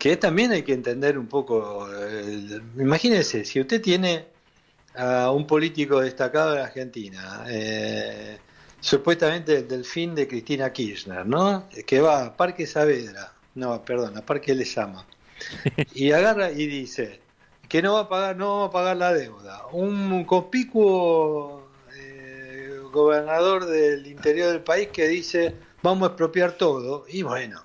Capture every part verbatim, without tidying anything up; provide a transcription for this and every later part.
que también hay que entender un poco. Eh, imagínense, si usted tiene a un político destacado de Argentina, eh, supuestamente el delfín de Cristina Kirchner, ¿no? Que va a Parque Saavedra, no, perdón, a Parque Lezama, y agarra y dice que no va a pagar, no va a pagar la deuda. Un conspicuo eh, gobernador del interior del país que dice vamos a expropiar todo, y bueno,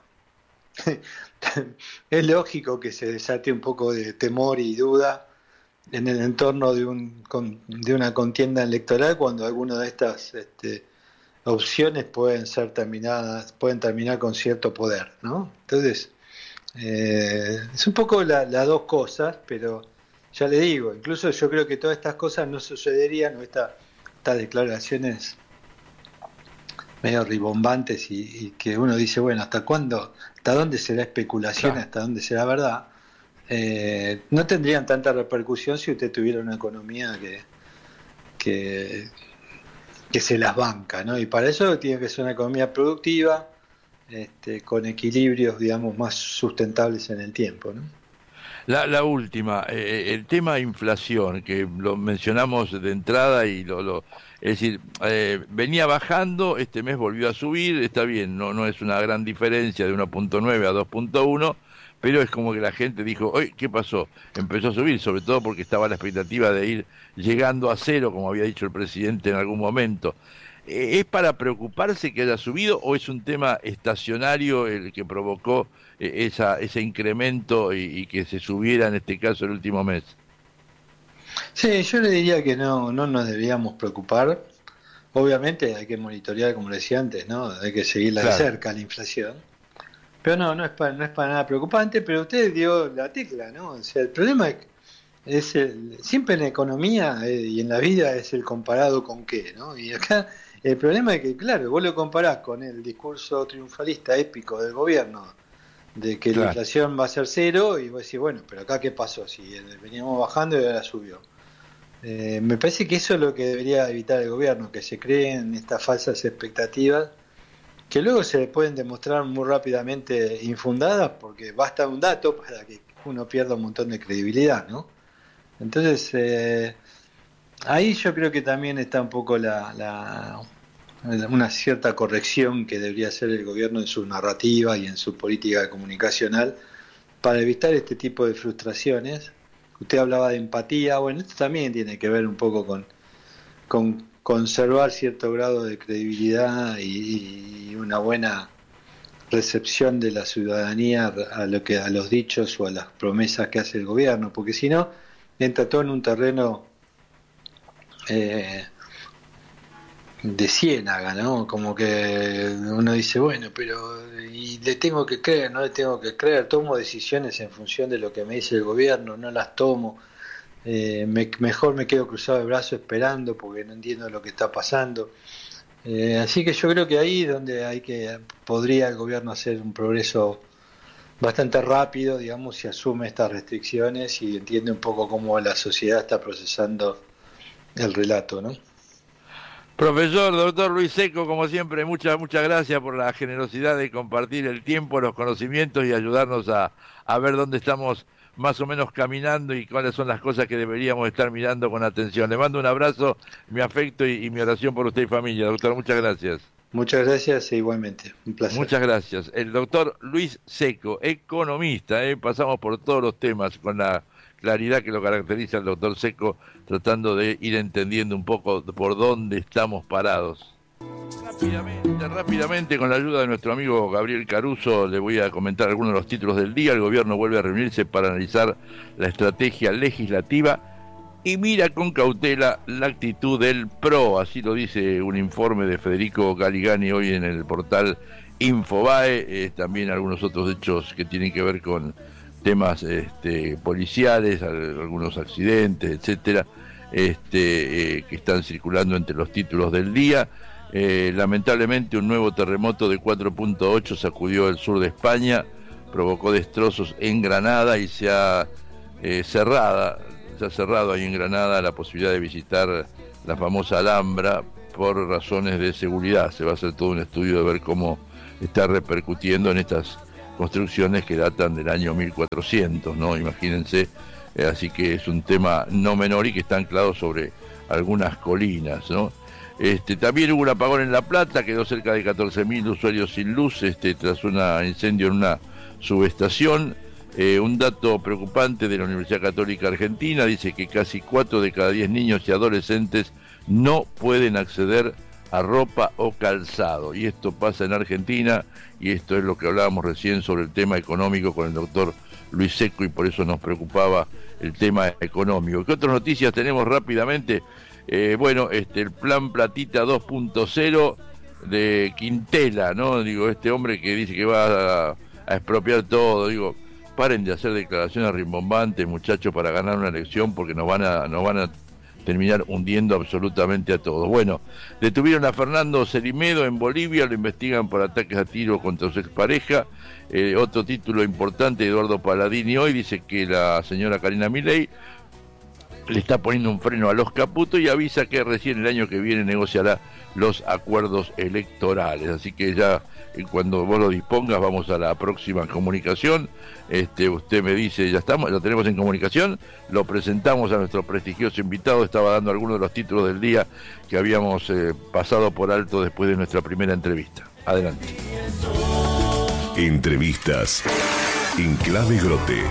es lógico que se desate un poco de temor y duda en el entorno de un de una contienda electoral cuando alguna de estas este, opciones pueden ser terminadas, pueden terminar con cierto poder, ¿no? Entonces, eh, es un poco las la dos cosas, pero ya le digo, incluso yo creo que todas estas cosas no sucederían, o esta, estas declaraciones medio ribombantes y, y que uno dice, bueno, ¿hasta cuándo? ¿Hasta dónde será especulación? Claro. ¿Hasta dónde será verdad? Eh, no tendrían tanta repercusión si usted tuviera una economía que, que, que se las banca, ¿no? Y para eso tiene que ser una economía productiva, este, con equilibrios, digamos, más sustentables en el tiempo, ¿no? La, la última, eh, el tema inflación, que lo mencionamos de entrada y lo... lo es decir, eh, venía bajando, este mes volvió a subir, está bien, no, no es una gran diferencia de uno punto nueve a dos punto uno, pero es como que la gente dijo, oye, ¿qué pasó? Empezó a subir, sobre todo porque estaba la expectativa de ir llegando a cero, como había dicho el presidente en algún momento. ¿Es para preocuparse que haya subido o es un tema estacionario el que provocó esa, ese incremento y, y que se subiera en este caso el último mes? Sí, yo le diría que no, no nos deberíamos preocupar. Obviamente hay que monitorear, como le decía antes, ¿no? Hay que seguirla de Claro. cerca la inflación. Pero no, no es para, no es para nada preocupante, pero usted dio la tecla, ¿no? O sea, el problema es, es el, siempre en la economía eh, y en la vida es el comparado con qué, ¿no? Y acá el problema es que, claro, vos lo comparás con el discurso triunfalista épico del gobierno de que la Claro. inflación va a ser cero y vos decís, bueno, pero acá qué pasó, si veníamos bajando y ahora subió. Eh, me parece que eso es lo que debería evitar el gobierno, que se creen estas falsas expectativas que luego se pueden demostrar muy rápidamente infundadas, porque basta un dato para que uno pierda un montón de credibilidad, ¿no? Entonces, eh, ahí yo creo que también está un poco la, la una cierta corrección que debería hacer el gobierno en su narrativa y en su política comunicacional para evitar este tipo de frustraciones. Usted hablaba de empatía, bueno, esto también tiene que ver un poco con, con conservar cierto grado de credibilidad y, y una buena recepción de la ciudadanía a lo que a los dichos o a las promesas que hace el gobierno, porque si no entra todo en un terreno eh, de ciénaga, ¿no? Como que uno dice, bueno, pero y le tengo que creer, no le tengo que creer, tomo decisiones en función de lo que me dice el gobierno, no las tomo. Eh, me, mejor me quedo cruzado de brazos esperando porque no entiendo lo que está pasando. Eh, así que yo creo que ahí es donde hay que podría el gobierno hacer un progreso bastante rápido, digamos, si asume estas restricciones y entiende un poco cómo la sociedad está procesando el relato, ¿no? Profesor, doctor Luis Secco, como siempre, muchas, muchas gracias por la generosidad de compartir el tiempo, los conocimientos y ayudarnos a, a ver dónde estamos más o menos caminando y cuáles son las cosas que deberíamos estar mirando con atención. Le mando un abrazo, mi afecto y, y mi oración por usted y familia. Doctor, muchas gracias. Muchas gracias e igualmente, un placer. Muchas gracias. El doctor Luis Secco, economista, ¿eh? Pasamos por todos los temas con la claridad que lo caracteriza el doctor Secco, tratando de ir entendiendo un poco por dónde estamos parados. Rápidamente, rápidamente, con la ayuda de nuestro amigo Gabriel Caruso, le voy a comentar algunos de los títulos del día. El gobierno vuelve a reunirse para analizar la estrategia legislativa y mira con cautela la actitud del P R O, así lo dice un informe de Federico Galigani hoy en el portal Infobae, eh, también algunos otros hechos que tienen que ver con temas este, policiales, algunos accidentes, etcétera, este, eh, que están circulando entre los títulos del día. Eh, lamentablemente un nuevo terremoto de cuatro punto ocho sacudió el sur de España, provocó destrozos en Granada y se ha eh, cerrada, se ha cerrado ahí en Granada la posibilidad de visitar la famosa Alhambra por razones de seguridad. Se va a hacer todo un estudio de ver cómo está repercutiendo en estas construcciones que datan del año mil cuatrocientos, ¿no? Imagínense, eh, así que es un tema no menor y que está anclado sobre algunas colinas, ¿no? Este, también hubo un apagón en La Plata, quedó cerca de catorce mil usuarios sin luz este, tras un incendio en una subestación. Eh, un dato preocupante de la Universidad Católica Argentina dice que casi cuatro de cada diez niños y adolescentes no pueden acceder a ropa o calzado. Y esto pasa en Argentina, y esto es lo que hablábamos recién sobre el tema económico con el doctor Luis Secco, y por eso nos preocupaba el tema económico. ¿Qué otras noticias tenemos rápidamente? Eh, bueno, este, el plan Platita dos punto cero de Quintela, ¿no? Digo, este hombre que dice que va a, a expropiar todo, digo, paren de hacer declaraciones rimbombantes, muchachos, para ganar una elección, porque nos van a, nos van a terminar hundiendo absolutamente a todos. Bueno, detuvieron a Fernando Cerimedo en Bolivia, lo investigan por ataques a tiro contra su expareja. Eh, otro título importante, Eduardo Paladini hoy dice que la señora Karina Milei le está poniendo un freno a los Caputo y avisa que recién el año que viene negociará los acuerdos electorales. Así que ya eh, cuando vos lo dispongas vamos a la próxima comunicación. Este, usted me dice, ya estamos, lo tenemos en comunicación, lo presentamos a nuestro prestigioso invitado. Estaba dando algunos de los títulos del día que habíamos eh, pasado por alto después de nuestra primera entrevista. Adelante. Entrevistas en Clave Grote.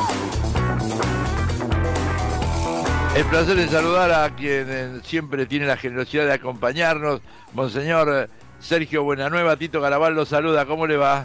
El placer de saludar a quien eh, siempre tiene la generosidad de acompañarnos, Monseñor eh, Sergio Buenanueva. Tito Garabal lo saluda, ¿cómo le va?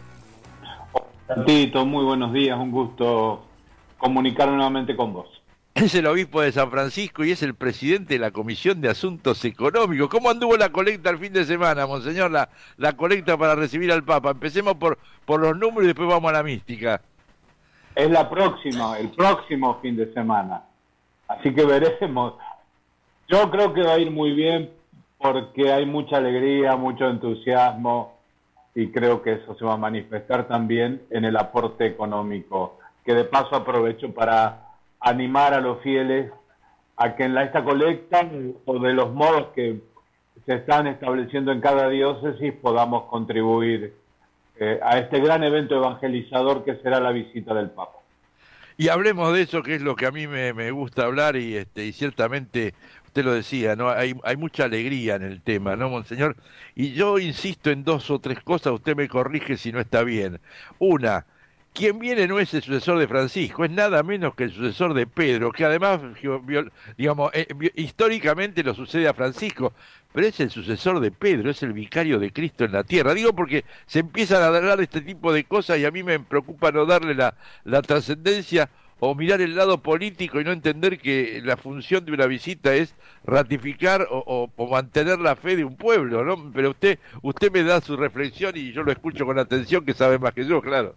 Tito, muy buenos días, un gusto comunicar nuevamente con vos. Es el obispo de San Francisco y es el presidente de la Comisión de Asuntos Económicos. ¿Cómo anduvo la colecta el fin de semana, Monseñor? La, la colecta para recibir al Papa. Empecemos por, por los números y después vamos a la mística. Es la próxima, el próximo fin de semana. Así que veremos. Yo creo que va a ir muy bien porque hay mucha alegría, mucho entusiasmo y creo que eso se va a manifestar también en el aporte económico, que de paso aprovecho para animar a los fieles a que en la, esta colecta o de los modos que se están estableciendo en cada diócesis podamos contribuir eh, a este gran evento evangelizador que será la visita del Papa. Y hablemos de eso, que es lo que a mí me, me gusta hablar, y este y ciertamente usted lo decía, ¿no? Hay, hay mucha alegría en el tema, ¿no, Monseñor? Y yo insisto en dos o tres cosas, usted me corrige si no está bien. Una, quien viene no es el sucesor de Francisco, es nada menos que el sucesor de Pedro, que además, digamos, eh, históricamente lo sucede a Francisco, pero es el sucesor de Pedro, es el vicario de Cristo en la tierra. Digo porque se empiezan a hablar de este tipo de cosas y a mí me preocupa no darle la, la trascendencia o mirar el lado político y no entender que la función de una visita es ratificar o, o, o mantener la fe de un pueblo, ¿no? Pero usted, usted me da su reflexión y yo lo escucho con atención, que sabe más que yo, claro.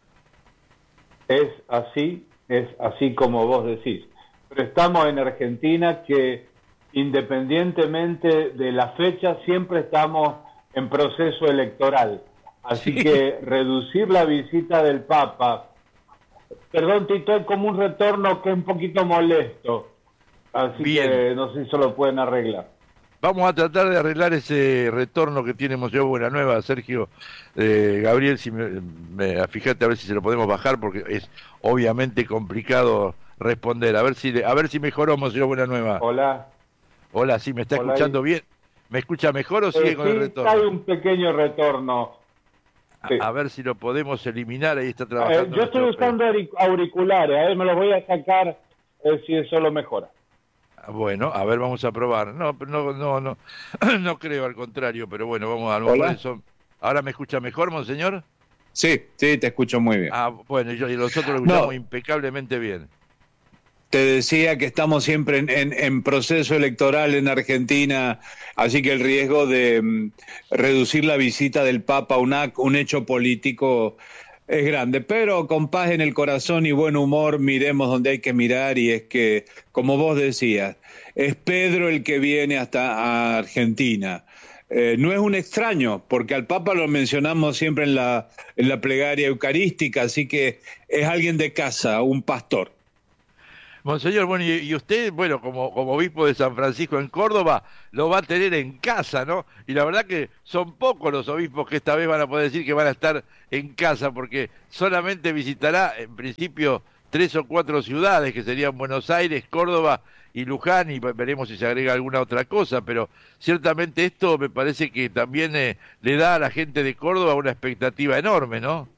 Es así, es así como vos decís. Pero estamos en Argentina que independientemente de la fecha siempre estamos en proceso electoral. Así sí. que reducir la visita del Papa, perdón Tito, es como un retorno que es un poquito molesto. Así Bien. que no sé si se lo pueden arreglar. Vamos a tratar de arreglar ese retorno que tiene Monseñor Buenanueva, Sergio. eh, Gabriel, si me, me, fíjate a ver si se lo podemos bajar, porque es obviamente complicado responder. A ver si le, a ver si mejoró, Monseñor Buenanueva. Hola. Hola, ¿sí me está Hola, escuchando y... bien? ¿Me escucha mejor o sigue eh, con sí, el retorno? Hay un pequeño retorno. Sí. A, a ver si lo podemos eliminar, ahí está trabajando. Eh, yo estoy usando auriculares, a ver, me los voy a sacar eh, si eso lo mejora. Bueno, a ver, vamos a probar. No, no, no, no, no creo, al contrario, pero bueno, vamos a lo mejor eso. ¿Ahora me escucha mejor, Monseñor? Sí, sí, te escucho muy bien. Ah, bueno, yo y nosotros lo escuchamos no. impecablemente bien. Te decía que estamos siempre en, en, en proceso electoral en Argentina, así que el riesgo de um, reducir la visita del Papa a una, un hecho político es grande, pero con paz en el corazón y buen humor miremos donde hay que mirar, y es que, como vos decías, es Pedro el que viene hasta Argentina. Eh, no es un extraño, porque al Papa lo mencionamos siempre en la, en la plegaria eucarística, así que es alguien de casa, un pastor. Monseñor, bueno, y, y usted, bueno, como, como obispo de San Francisco en Córdoba, lo va a tener en casa, ¿no? Y la verdad que son pocos los obispos que esta vez van a poder decir que van a estar en casa, porque solamente visitará, en principio, tres o cuatro ciudades, que serían Buenos Aires, Córdoba y Luján, y veremos si se agrega alguna otra cosa, pero ciertamente esto me parece que también eh, le da a la gente de Córdoba una expectativa enorme, ¿no?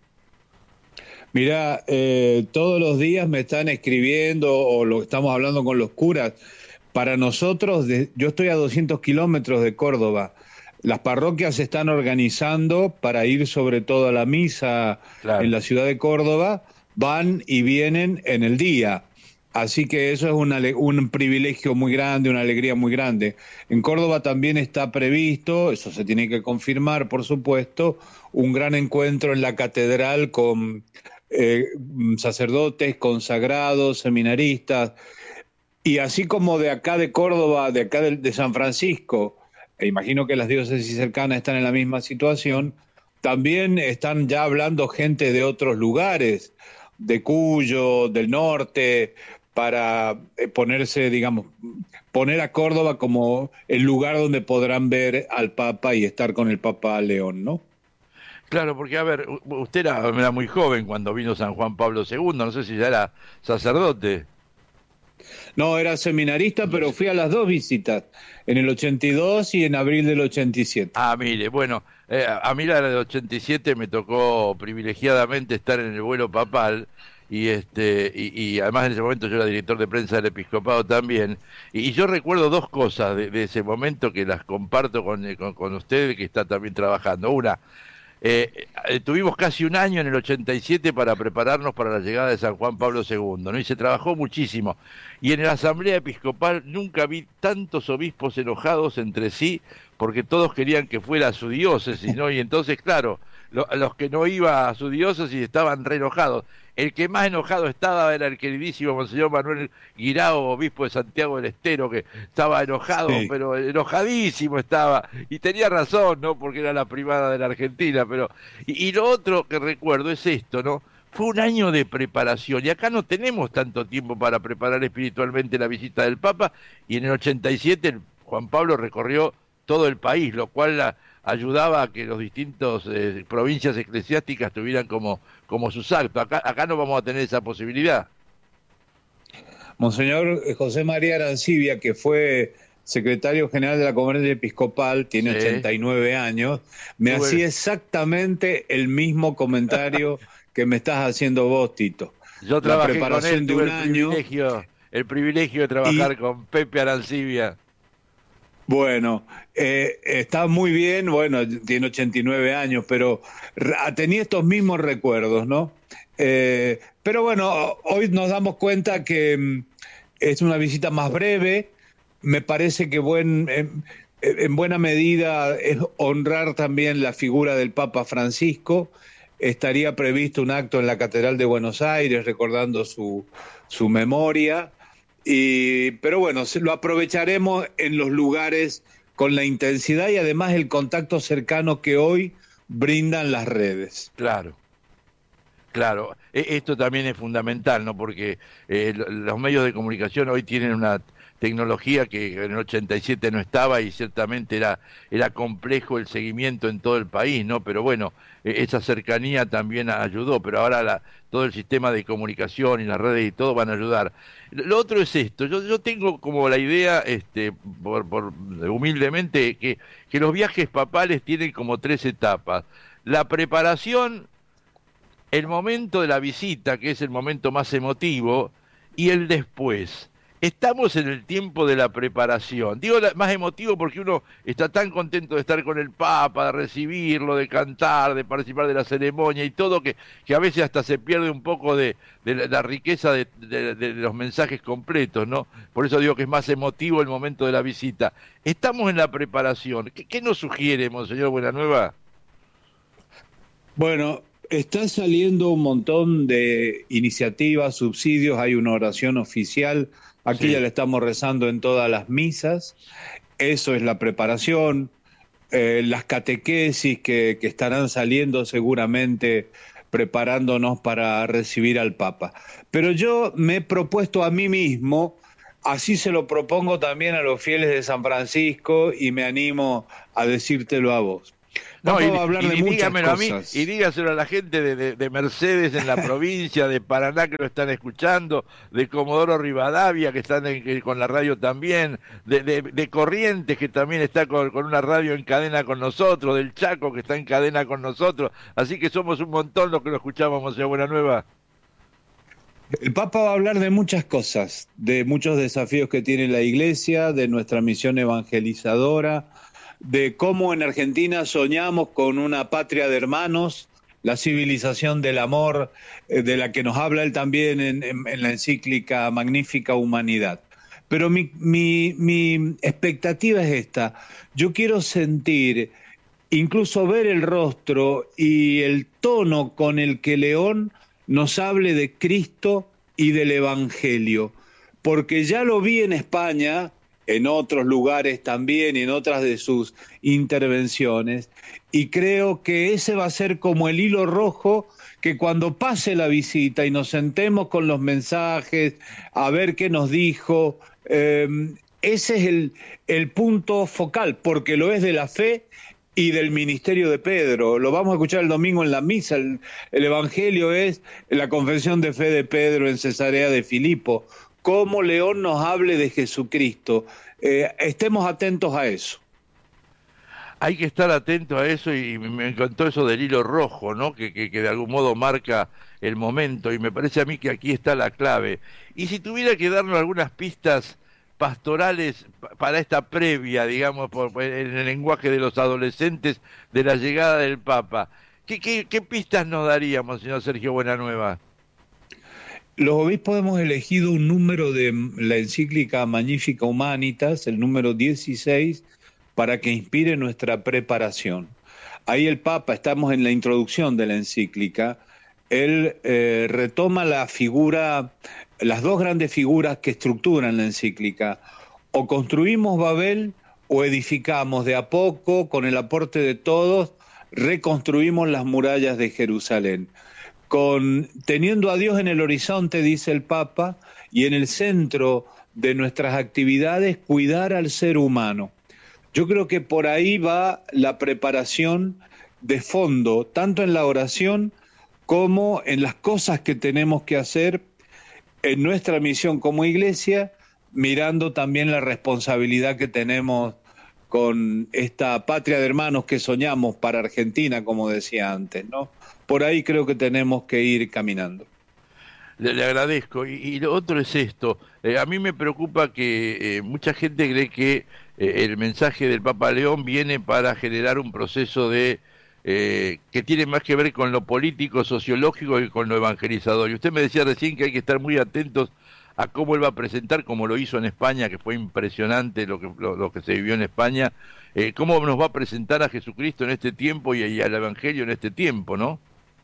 Mirá, eh, todos los días me están escribiendo o lo estamos hablando con los curas. Para nosotros, de, yo estoy a doscientos kilómetros de Córdoba. Las parroquias se están organizando para ir sobre todo a la misa claro. en la ciudad de Córdoba. Van y vienen en el día. Así que eso es una, un privilegio muy grande, una alegría muy grande. En Córdoba también está previsto, eso se tiene que confirmar, por supuesto, un gran encuentro en la catedral con eh, sacerdotes, consagrados, seminaristas. Y así como de acá de Córdoba, de acá de, de San Francisco, e imagino que las diócesis cercanas están en la misma situación, también están ya hablando gente de otros lugares, de Cuyo, del norte, para ponerse, digamos, poner a Córdoba como el lugar donde podrán ver al Papa y estar con el Papa León, ¿no? Claro, porque, a ver, usted era, era muy joven cuando vino San Juan Pablo segundo, no sé si ya era sacerdote. No, era seminarista, pero fui a las dos visitas, en el ochenta y dos y en abril del ochenta y siete. Ah, mire, bueno, eh, a mí la del ochenta y siete me tocó privilegiadamente estar en el vuelo papal, y este y, y además en ese momento yo era director de prensa del episcopado también, y, y yo recuerdo dos cosas de, de ese momento que las comparto con, con, con usted, que está también trabajando. Una, Eh, eh, tuvimos casi un año en el ochenta y siete para prepararnos para la llegada de San Juan Pablo segundo, ¿no? Y se trabajó muchísimo. Y en la Asamblea Episcopal nunca vi tantos obispos enojados entre sí, porque todos querían que fuera a su diócesis, ¿no? Y entonces, claro, lo, los que no iban a su diócesis estaban re enojados. El que más enojado estaba era el queridísimo Monseñor Manuel Guirao, obispo de Santiago del Estero, que estaba enojado, sí. pero enojadísimo estaba, y tenía razón, ¿no? Porque era la primada de la Argentina, pero... Y, y lo otro que recuerdo es esto, ¿no? Fue un año de preparación, y acá no tenemos tanto tiempo para preparar espiritualmente la visita del Papa, y en el ochenta y siete Juan Pablo recorrió todo el país, lo cual la, ayudaba a que los distintos eh, provincias eclesiásticas tuvieran como, como sus actos. Acá, acá no vamos a tener esa posibilidad. Monseñor José María Arancibia, que fue secretario general de la Conferencia Episcopal, tiene sí. ochenta y nueve años, me Muy hacía bueno. exactamente el mismo comentario que me estás haciendo vos, Tito. Yo trabajé la preparación con él, de un el año. Privilegio, el privilegio de trabajar y... con Pepe Arancibia. Bueno, eh, está muy bien, bueno, tiene ochenta y nueve años, pero tenía estos mismos recuerdos, ¿no? Eh, pero bueno, hoy nos damos cuenta que mm, es una visita más breve, me parece que buen, en, en buena medida es honrar también la figura del Papa Francisco. Estaría previsto un acto en la Catedral de Buenos Aires recordando su, su memoria. Y, pero bueno, lo aprovecharemos en los lugares con la intensidad y además el contacto cercano que hoy brindan las redes. Claro, claro. Esto también es fundamental, ¿no? Porque eh, los medios de comunicación hoy tienen una tecnología que en el ochenta y siete no estaba y ciertamente era, era complejo el seguimiento en todo el país, ¿no? Pero bueno, esa cercanía también ayudó, pero ahora la, todo el sistema de comunicación y las redes y todo van a ayudar. Lo otro es esto, yo, yo tengo como la idea, este, por, por, humildemente, que, que los viajes papales tienen como tres etapas. La preparación, el momento de la visita, que es el momento más emotivo, y el después. Estamos en el tiempo de la preparación. Digo más emotivo porque uno está tan contento de estar con el Papa, de recibirlo, de cantar, de participar de la ceremonia y todo, que, que a veces hasta se pierde un poco de, de la, la riqueza de, de, de los mensajes completos, ¿no? Por eso digo que es más emotivo el momento de la visita. Estamos en la preparación. ¿Qué, qué nos sugiere, Monseñor Buenanueva? Bueno, está saliendo un montón de iniciativas, subsidios, hay una oración oficial. Aquí sí. ya le estamos rezando en todas las misas, eso es la preparación, eh, las catequesis que, que estarán saliendo seguramente preparándonos para recibir al Papa. Pero yo me he propuesto a mí mismo, así se lo propongo también a los fieles de San Francisco y me animo a decírtelo a vos. No, Vamos y, a hablar y, de y muchas dígamelo cosas. a mí y dígaselo a la gente de, de, de Mercedes en la provincia, de Paraná que lo están escuchando, de Comodoro Rivadavia que están en, que, con la radio también, de, de, de Corrientes que también está con, con una radio en cadena con nosotros, del Chaco que está en cadena con nosotros, así que somos un montón los que lo escuchamos, Monseñor Buenanueva. El Papa va a hablar de muchas cosas, de muchos desafíos que tiene la Iglesia, de nuestra misión evangelizadora, de cómo en Argentina soñamos con una patria de hermanos, la civilización del amor, eh, de la que nos habla él también en, en, en la encíclica Magnífica Humanidad. Pero mi, mi, mi expectativa es esta, yo quiero sentir, incluso ver el rostro y el tono con el que León nos hable de Cristo y del Evangelio, porque ya lo vi en España, en otros lugares también y en otras de sus intervenciones, y creo que ese va a ser como el hilo rojo que cuando pase la visita y nos sentemos con los mensajes, a ver qué nos dijo, eh, ese es el, el punto focal, porque lo es de la fe y del ministerio de Pedro. Lo vamos a escuchar el domingo en la misa. El, el Evangelio es la confesión de fe de Pedro en Cesarea de Filipo. Cómo León nos hable de Jesucristo. Eh, estemos atentos a eso. Hay que estar atento a eso y me encantó eso del hilo rojo, ¿no? Que, que, que de algún modo marca el momento y me parece a mí que aquí está la clave. Y si tuviera que darnos algunas pistas pastorales para esta previa, digamos, por, por, en el lenguaje de los adolescentes de la llegada del Papa, ¿qué, qué, qué pistas nos daríamos, señor Sergio Buenanueva? Los obispos hemos elegido un número de la encíclica Magnífica Humanitas, el número dieciséis, para que inspire nuestra preparación. Ahí el Papa, estamos en la introducción de la encíclica, él eh, retoma la figura, las dos grandes figuras que estructuran la encíclica. O construimos Babel o edificamos de a poco, con el aporte de todos, reconstruimos las murallas de Jerusalén. Con, teniendo a Dios en el horizonte, dice el Papa, y en el centro de nuestras actividades, cuidar al ser humano. Yo creo que por ahí va la preparación de fondo, tanto en la oración como en las cosas que tenemos que hacer en nuestra misión como iglesia, mirando también la responsabilidad que tenemos con esta patria de hermanos que soñamos para Argentina, como decía antes, ¿no? Por ahí creo que tenemos que ir caminando. Le, le agradezco. Y, y lo otro es esto. Eh, a mí me preocupa que eh, mucha gente cree que eh, el mensaje del Papa León viene para generar un proceso de eh, que tiene más que ver con lo político, sociológico que con lo evangelizador. Y usted me decía recién que hay que estar muy atentos a cómo él va a presentar, como lo hizo en España, que fue impresionante lo que, lo, lo que se vivió en España, eh, cómo nos va a presentar a Jesucristo en este tiempo y, y al Evangelio en este tiempo, ¿no?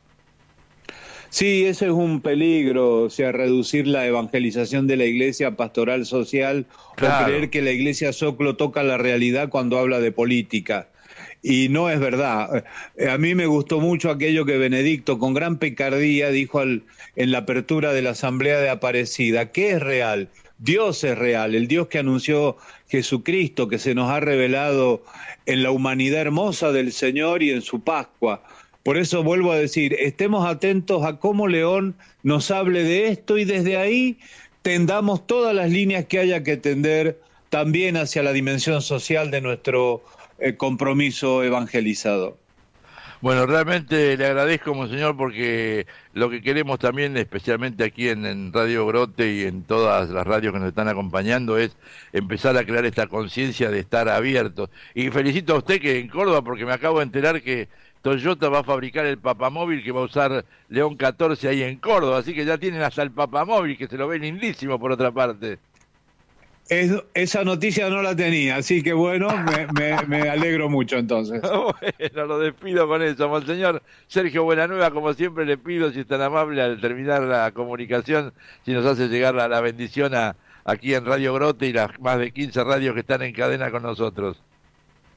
Sí, ese es un peligro, o sea, reducir la evangelización de la iglesia a pastoral social, claro, o creer que la iglesia solo toca la realidad cuando habla de política. Y no es verdad. A mí me gustó mucho aquello que Benedicto, con gran picardía, dijo al, en la apertura de la Asamblea de Aparecida. ¿Qué es real? Dios es real, el Dios que anunció Jesucristo, que se nos ha revelado en la humanidad hermosa del Señor y en su Pascua. Por eso vuelvo a decir, estemos atentos a cómo León nos hable de esto y desde ahí tendamos todas las líneas que haya que tender también hacia la dimensión social de nuestro eh, compromiso evangelizador. Bueno, realmente le agradezco, monseñor, porque lo que queremos también, especialmente aquí en, en Radio Grote y en todas las radios que nos están acompañando, es empezar a crear esta conciencia de estar abiertos. Y felicito a usted que en Córdoba, porque me acabo de enterar que Toyota va a fabricar el papamóvil que va a usar León catorce ahí en Córdoba, así que ya tienen hasta el papamóvil, que se lo ve lindísimo por otra parte. Es, esa noticia no la tenía, así que bueno, me, me, me alegro mucho entonces. Bueno, lo despido con eso, monseñor Sergio Buenanueva, como siempre le pido, si es tan amable, al terminar la comunicación, si nos hace llegar la, la bendición a, aquí en Radio Grote y las más de quince radios que están en cadena con nosotros.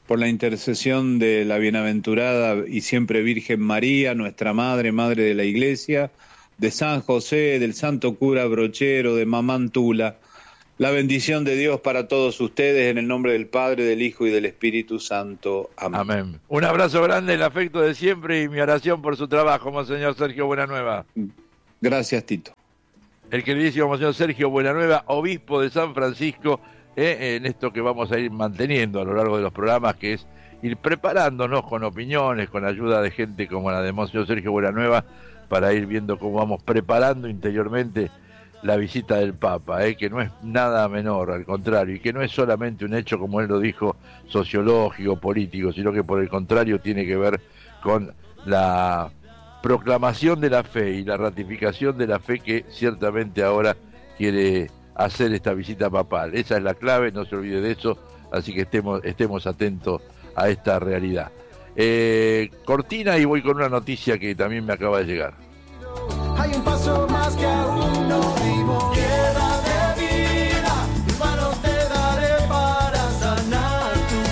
por la intercesión de la bienaventurada y siempre Virgen María, nuestra Madre, Madre de la Iglesia, de San José, del Santo Cura Brochero, de Mamán Tula. La bendición de Dios para todos ustedes, en el nombre del Padre, del Hijo y del Espíritu Santo. Amén. Amén. Un abrazo grande, el afecto de siempre y mi oración por su trabajo, Monseñor Sergio Buenanueva. Gracias, Tito. El queridísimo Monseñor Sergio Buenanueva, obispo de San Francisco, eh, en esto que vamos a ir manteniendo a lo largo de los programas, que es ir preparándonos con opiniones, con ayuda de gente como la de Monseñor Sergio Buenanueva, para ir viendo cómo vamos preparando interiormente la visita del Papa, eh, que no es nada menor, al contrario, y que no es solamente un hecho, como él lo dijo, sociológico, político, sino que por el contrario tiene que ver con la proclamación de la fe y la ratificación de la fe que ciertamente ahora quiere hacer esta visita papal. Esa es la clave, no se olvide de eso, así que estemos, estemos atentos a esta realidad. Eh, cortina y voy con una noticia que también me acaba de llegar. Hay un paso más que aún no dimos. Tierra de vida, mis manos te daré para sanar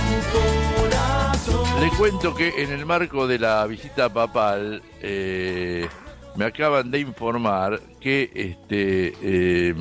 tu corazón. Le cuento que en el marco de la visita papal eh, me acaban de informar que este eh,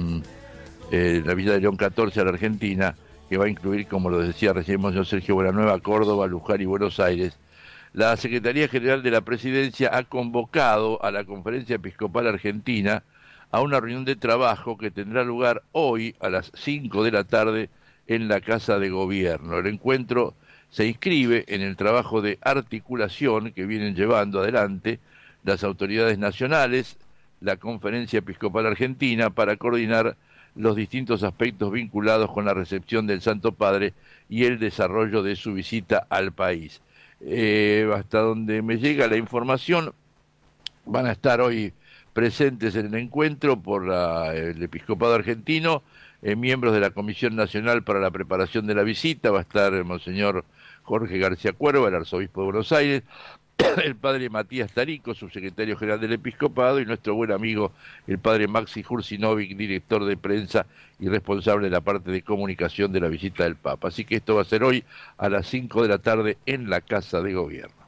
eh, la visita de León catorce a la Argentina, que va a incluir, como lo decía recién Monseñor Sergio Buenanueva, Córdoba, Luján y Buenos Aires, la Secretaría General de la Presidencia ha convocado a la Conferencia Episcopal Argentina a una reunión de trabajo que tendrá lugar hoy a las cinco de la tarde en la Casa de Gobierno. El encuentro se inscribe en el trabajo de articulación que vienen llevando adelante las autoridades nacionales, la Conferencia Episcopal Argentina, para coordinar los distintos aspectos vinculados con la recepción del Santo Padre y el desarrollo de su visita al país. Eh, hasta donde me llega la información, van a estar hoy presentes en el encuentro por la, el Episcopado Argentino, eh, miembros de la Comisión Nacional para la Preparación de la Visita. Va a estar el Monseñor Jorge García Cuerva, el arzobispo de Buenos Aires, el padre Matías Tarico, subsecretario general del Episcopado, y nuestro buen amigo el padre Maxi Jursinovic, director de prensa y responsable de la parte de comunicación de la visita del Papa. Así que esto va a ser hoy a las cinco de la tarde en la Casa de Gobierno.